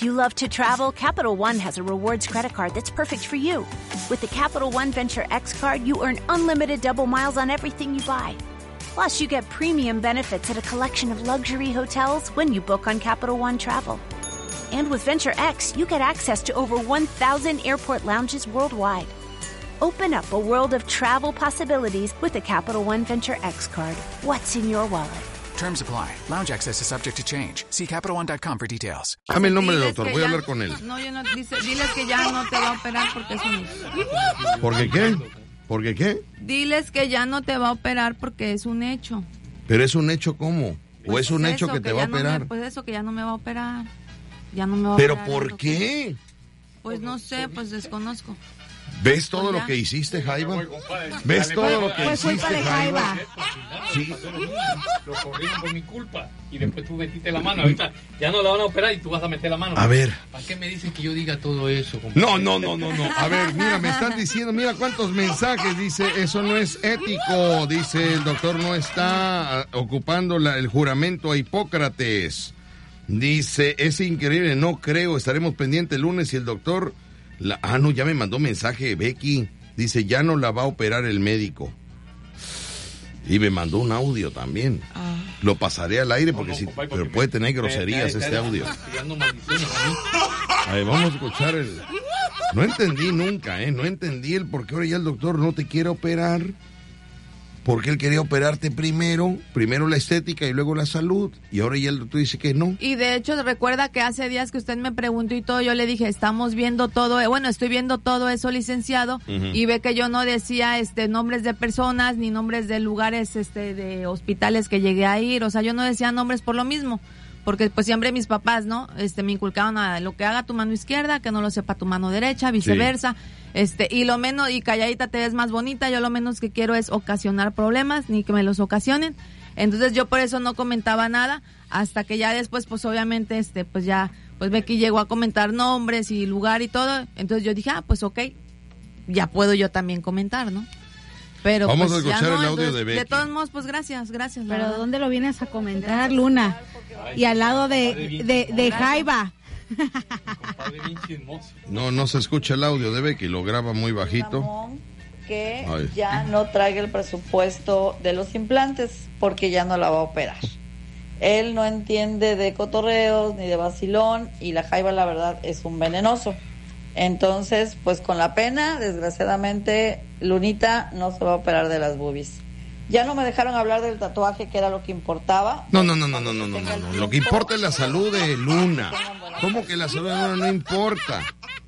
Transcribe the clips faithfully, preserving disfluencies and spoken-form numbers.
If you love to travel, Capital One has a rewards credit card that's perfect for you. With the Capital One Venture X card, you earn unlimited double miles on everything you buy. Plus, you get premium benefits at a collection of luxury hotels when you book on Capital One Travel. And with Venture X, you get access to over one thousand airport lounges worldwide. Open up a world of travel possibilities with the Capital One Venture X card. What's in your wallet? Terms apply. Lounge access is subject to change. See Capital One dot com for details. Dame el nombre del Diles doctor, que voy a ya- hablar con él. No, yo no, dice, diles que ya no te va a operar porque es un hecho. ¿Por qué qué? ¿Por qué qué? Diles que ya no te va a operar porque es un hecho. Pero es un hecho ¿cómo? ¿O Pues es un hecho eso, que te va a ya no me- operar? pues eso, que ya no me va a operar. Ya no me va a ¿Pero operar el por doctor. qué? Pues no sé, pues desconozco. ¿Ves todo Pues lo ya. que hiciste, Jaiba? ¿Ves todo lo que Fue hiciste, culpa de Jaiba? Jaiba. Sí. Lo corrieron por mi culpa. Y después tú metiste la mano. Ahorita ya no la van a operar y tú vas a meter la mano. A ver. ¿Para qué me dices que yo diga todo eso, compadre? No, no, no, no, no. A ver, mira, me están diciendo, mira cuántos mensajes. Dice, eso no es ético. Dice, el doctor no está ah, ocupando la- el juramento a Hipócrates. Dice, es increíble, no creo. Estaremos pendientes el lunes y el doctor... La, ah, no, ya me mandó mensaje Becky. Dice, ya no la va a operar el médico. Y me mandó un audio también. Ah. Lo pasaré al aire porque No, no, sí, compadre, pero porque puede me- tener me- groserías me- me- este audio. tirando maldiciones a mí. A ver, vamos a escuchar el... No entendí nunca, ¿eh? No entendí el por qué ahora ya el doctor no te quiere operar. Porque él quería operarte primero, primero la estética y luego la salud. Y ahora ya el doctor dice que no. Y de hecho, recuerda que hace días que usted me preguntó y todo, yo le dije, estamos viendo todo, eh, bueno, estoy viendo todo eso, licenciado, Ujú. y ve que yo no decía este nombres de personas ni nombres de lugares, este de hospitales que llegué a ir, o sea, yo no decía nombres por lo mismo, porque pues siempre mis papás, ¿no? Este me inculcaban a lo que haga tu mano izquierda, que no lo sepa tu mano derecha, viceversa. Este, y lo menos, y calladita te ves más bonita, yo lo menos que quiero es ocasionar problemas, ni que me los ocasionen. Entonces yo por eso no comentaba nada, hasta que ya después, pues obviamente, este, pues ya, pues Becky llegó a comentar nombres y lugar y todo, entonces yo dije, ah, pues ok, ya puedo yo también comentar, ¿no? Pero Vamos pues, a ya escuchar no, el audio entonces, de Becky. De todos modos, pues gracias, gracias. la Pero verdad. ¿dónde lo vienes a comentar, Luna? Y al lado de, de, de Jaiba. Compadre bien chismoso. No, no se escucha el audio de Becky, lo graba muy bajito. Ramón, que Ay. ya no traiga el presupuesto de los implantes porque ya no la va a operar. Él no entiende de cotorreos ni de vacilón y la Jaiba la verdad es un venenoso. Entonces, pues con la pena, desgraciadamente, Lunita no se va a operar de las boobies. Ya no me dejaron hablar del tatuaje, que era lo que importaba. No, no, no, no, no, no, no, no, no. Lo que importa es la salud de Luna. ¿Cómo que la salud de Luna no importa?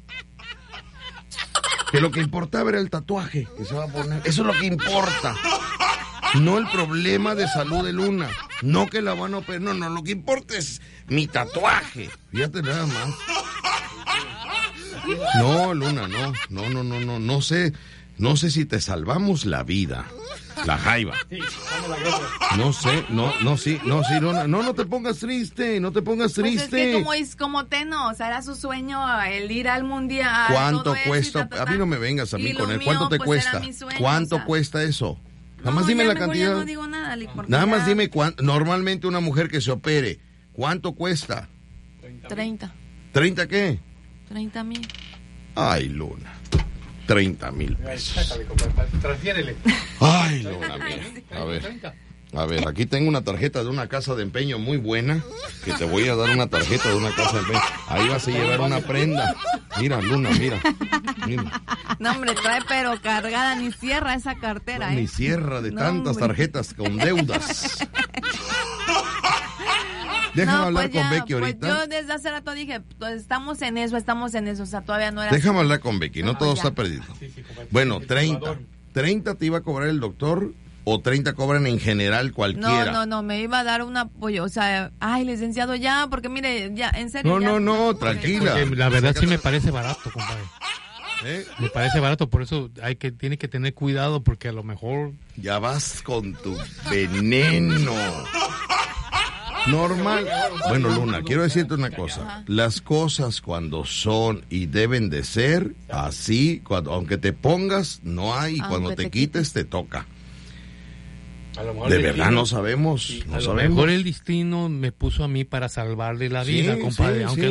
Que lo que importaba era el tatuaje que se va a poner. Eso es lo que importa. No el problema de salud de Luna. No que la van a operar. No, no, lo que importa es mi tatuaje. Fíjate nada más. No, Luna, no. No, no, no, no. No sé. No sé si te salvamos la vida. La Jaiba. Sí, dame la gracia. No sé, no, no, sí, no, sí, no, no, no te pongas triste, no te pongas Pues es triste. que como, es, como Teno, o sea, era su sueño el ir al mundial. ¿Cuánto todo eso y cuesta? ta, ta, A ta. mí no me vengas a mí Y con lo él. mío, ¿Cuánto te pues, cuesta? era mi sueño, ¿Cuánto o sea. cuesta eso? Nada más No, dime ya la mejor cantidad. ya no digo nada, Lick, porque Nada ya- más dime cuánto. Normalmente una mujer que se opere, ¿cuánto cuesta? treinta. ¿treinta qué? treinta mil. Ay, Luna. treinta mil Ay, pesos. sácale, compadre, transfiérele. Ay, Luna mía. A treinta, ver. treinta. A ver, aquí tengo una tarjeta de una casa de empeño muy buena, que te voy a dar una tarjeta de una casa de empeño. Ahí vas a llevar una prenda. Mira, Luna, mira. Mira. No, hombre, trae pero cargada, ni cierra esa cartera, Ni ¿eh? cierra de No, tantas hombre. tarjetas con deudas. Déjame No, hablar pues con ya, Becky pues ahorita. yo desde hace rato dije, pues estamos en eso, estamos en eso, o sea, todavía no era... Déjame hablar con Becky, no Ah, todo ya. está perdido. Sí, sí, compadre. Bueno, El treinta. Salvador. ¿treinta te iba a cobrar el doctor o treinta cobran en general No, cualquiera? no, no, me iba a dar un apoyo, o sea, ay, licenciado, ya, porque mire, ya, en serio. No, ya, no, no, porque- tranquila. Porque la verdad sí me parece barato, compadre. ¿Eh? Me parece barato, por eso hay que tiene que tener cuidado porque a lo mejor Ya vas con tu veneno. Normal. Bueno, Luna, quiero decirte una cosa. Las cosas cuando son y deben de ser así, cuando, aunque te pongas, no hay, y Aunque cuando te, te quites, te toca. a lo mejor De el verdad destino- no sabemos, sí, no a lo sabemos. mejor el destino me puso a mí para salvarle la Sí, vida, compadre, sí, aunque sí.